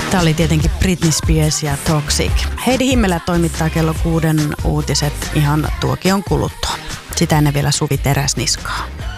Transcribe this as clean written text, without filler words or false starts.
Tämä oli tietenkin Britney Spears ja Toxic. Heidi Himmelä toimittaa kello 6 uutiset ihan tuokion kuluttua. Sitä ennen vielä Suvi Teräsniskaa.